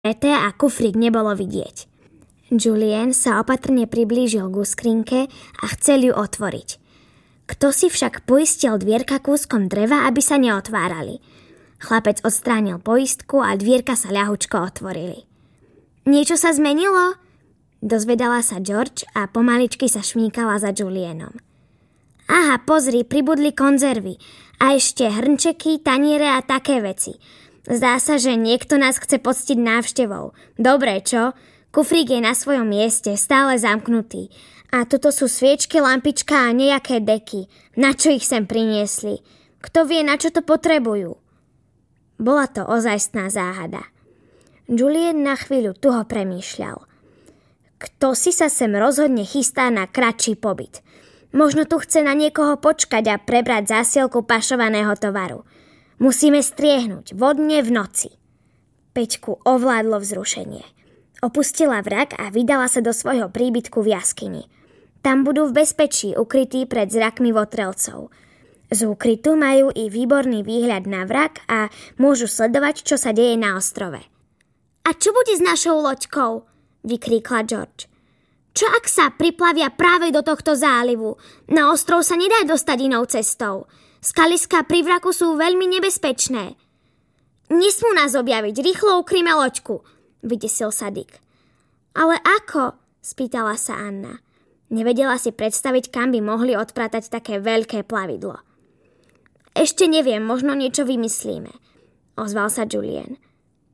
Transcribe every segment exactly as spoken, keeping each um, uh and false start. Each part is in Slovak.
a kufrík nebolo vidieť. Julien sa opatrne priblížil ku skrinke a chcel ju otvoriť. Kto si však poistil dvierka kúskom dreva, aby sa neotvárali. Chlapec odstránil poistku a dvierka sa ľahučko otvorili. Niečo sa zmenilo? Dozvedala sa George a pomaličky sa šmíkala za Julienom. Aha, pozri, pribudli konzervy a ešte hrnčeky, taniere a také veci. Zdá sa, že niekto nás chce poctiť návštevou. Dobre, čo? Kufrík je na svojom mieste, stále zamknutý. A toto sú sviečky, lampička a nejaké deky. Na čo ich sem priniesli? Kto vie, na čo to potrebujú? Bola to ozajstná záhada. Julien na chvíľu tuho premýšľal. Kto si sa sem rozhodne chystá na kratší pobyt? Možno tu chce na niekoho počkať a prebrať zásielku pašovaného tovaru. Musíme striehnúť vodne v noci. Peťku ovládlo vzrušenie. Opustila vrak a vydala sa do svojho príbytku v jaskyni. Tam budú v bezpečí, ukrytí pred zrakmi votrelcov. Z úkrytu majú i výborný výhľad na vrak a môžu sledovať, čo sa deje na ostrove. A čo bude s našou loďkou? Vykríkla George. Čo ak sa priplavia práve do tohto zálivu? Na ostrov sa nedá dostať inou cestou. Skaliská pri vraku sú veľmi nebezpečné. Nesmú nás objaviť, rýchlo ukryme loďku, vydesil sa Dick. Ale ako? Spýtala sa Anna. Nevedela si predstaviť, kam by mohli odpratať také veľké plavidlo. Ešte neviem, možno niečo vymyslíme, ozval sa Julien.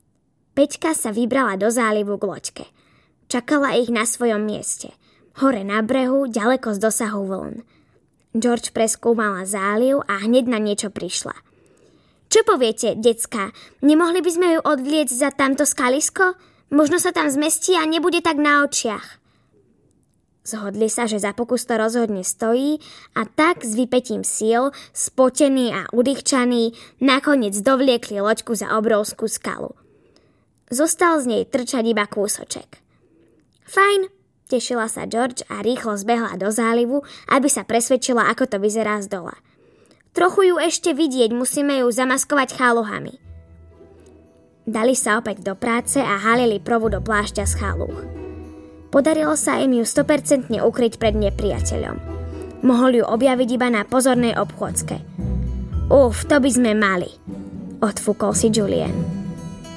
Peťka sa vybrala do zálivu k loďke. Čakala ich na svojom mieste. Hore na brehu, ďaleko z dosahu vln. George preskúmala záliv a hneď na niečo prišla. Čo poviete, decká? Nemohli by sme ju odvliecť za tamto skalisko? Možno sa tam zmestí a nebude tak na očiach. Zhodli sa, že za pokus to rozhodne stojí a tak s vypätím síl, spotený a udýchčaný, nakoniec dovliekli loďku za obrovskú skalu. Zostal z nej trčať iba kúsoček. Fajn, tešila sa George a rýchlo zbehla do zálivu, aby sa presvedčila, ako to vyzerá z dola. Trochu ju ešte vidieť, musíme ju zamaskovať cháluhami. Dali sa opäť do práce a halili provu do plášťa z cháluch. Podarilo sa im ju sto percent ukryť pred nepriateľom. Mohol ju objaviť iba na pozornej obchôdzke. Uf, to by sme mali, odfúkol si Julien.